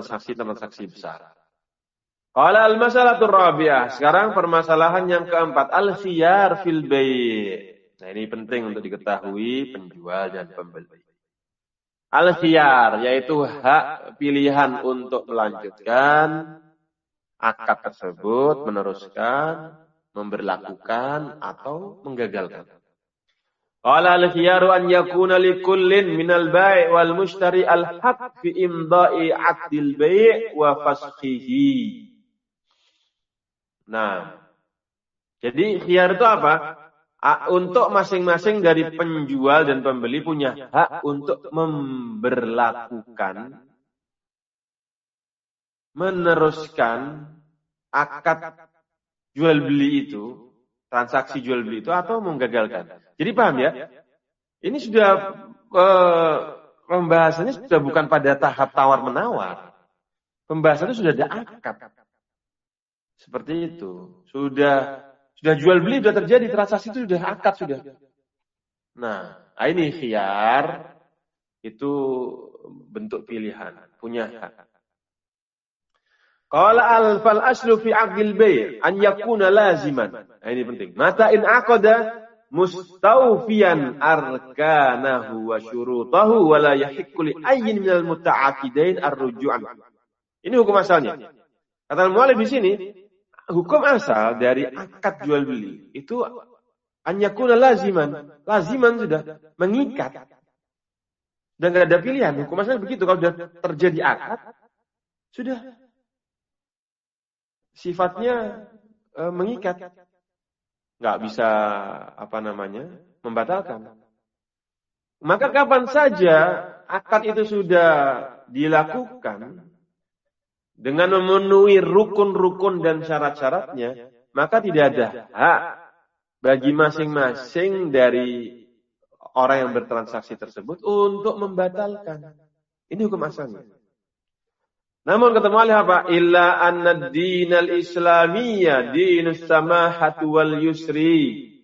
transaksi besar. Qala al-mas'alatur rabi'ah. Sekarang permasalahan yang keempat, al-khiyar fil bai'. Nah, ini penting untuk diketahui penjual dan pembeli. Al-khiyar yaitu hak pilihan untuk melanjutkan akad tersebut, meneruskan, memberlakukan atau menggagalkan. Qala al-khiyaru an yakuna likullin minal bai' wal mushtari al-haq fi imda'i 'aqdil bai' wa fashihi. Nah, jadi khiyar itu apa? Untuk masing-masing dari penjual dan pembeli punya hak untuk memberlakukan, meneruskan akad jual beli itu, transaksi jual beli itu atau menggagalkan. Jadi paham ya? Ini sudah pembahasannya sudah bukan pada tahap tawar-menawar. Pembahasannya sudah ada akad. Seperti itu. Sudah jual beli, sudah terjadi transaksi itu sudah akad sudah. Nah, ini khiyar itu bentuk pilihan, punya hak. Qala al-fal aslu fi 'aqdil bai' an yakuna laziman. Nah, ini penting. Mata in aqada mustawfiyan arkanahu wa syurutahu wa la yahiqqu li ayyin minal muta'aqidain ar-ruju'. Ini hukum asalnya. Kata al-mu'allif di sini, hukum asal dari akad jual beli itu an yakuna laziman. Laziman sudah mengikat. Dan enggak ada pilihan. Hukum asal begitu, kalau sudah terjadi akad sudah sifatnya mengikat. Enggak bisa membatalkan. Maka kapan saja akad itu sudah dilakukan dengan memenuhi rukun-rukun dan syarat-syaratnya, maka tidak ada hak bagi masing-masing dari orang yang bertransaksi tersebut untuk membatalkan. Ini hukum asalnya. Namun kata mu'allif apa? Illa anna ad-dinal islamiyya dinus samahati wal yusri.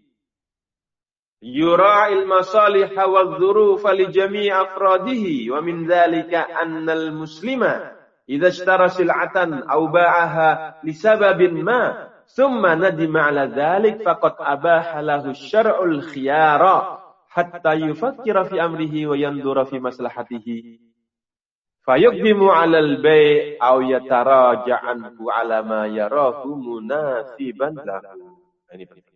Yura'il masaliha wadh-dhurufa li jami' afradihi wa min dzalika anna al-muslima idza ishtara sil'atan aw ba'aha li sababin ma thumma nadima 'ala dzalik faqad abaha lahu syar'ul khiyara hatta yufakkira fi amrihi wa yandura fi maslahatihi fayuqdimu 'alal bai' aw yataraja'anhu 'ala ma yarahu munasiban lahu. Ini penting.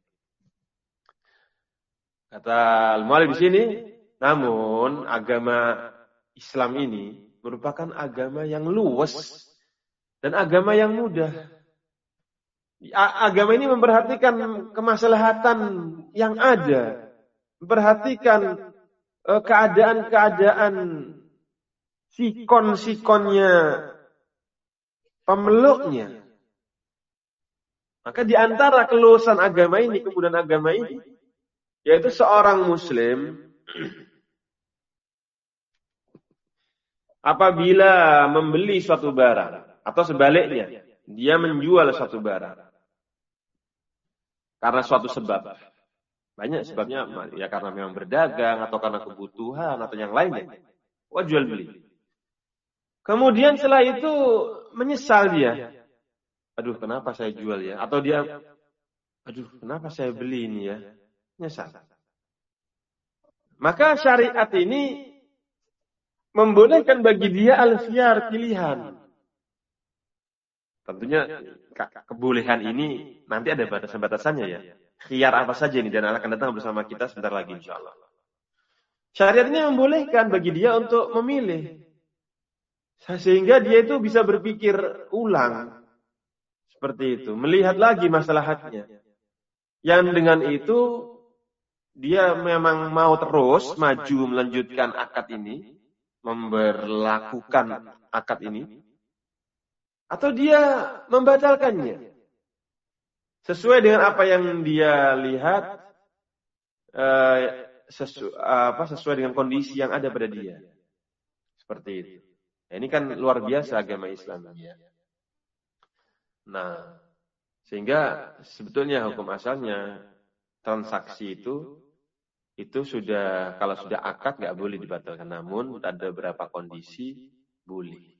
Kata al-mu'allif di sini, namun agama Islam ini merupakan agama yang luas dan agama yang mudah. Agama ini memperhatikan kemaslahatan yang ada, memperhatikan keadaan-keadaan sikon-sikonnya pemeluknya. Maka di antara keluasan agama ini, kemudian agama ini, yaitu seorang muslim apabila membeli suatu barang atau sebaliknya, dia menjual suatu barang karena suatu sebab. Banyak sebabnya, ya karena memang berdagang atau karena kebutuhan atau yang lainnya. Jual beli. Kemudian setelah itu menyesal dia. Aduh, kenapa saya jual ya? Atau dia, aduh, kenapa saya beli ini ya? Menyesal. Maka syariat ini membolehkan bagi dia al-khiyar, pilihan. Tentunya kebolehan ini nanti ada batasan-batasannya ya. Khiyar apa saja ini, dan akan datang bersama kita sebentar lagi insyaallah. Syariat ini membolehkan bagi dia untuk memilih. Sehingga dia itu bisa berpikir ulang. Seperti itu. Melihat lagi maslahatnya. Yang dengan itu, dia memang mau terus maju melanjutkan akad ini. Memberlakukan akad ini, atau dia membatalkannya sesuai dengan apa yang dia lihat, sesuai dengan kondisi yang ada pada dia. Seperti itu. Nah, ini kan luar biasa agama Islam. Nah, sehingga sebetulnya hukum asalnya transaksi itu sudah, kalau sudah akad nggak boleh dibatalkan. Namun ada beberapa kondisi boleh.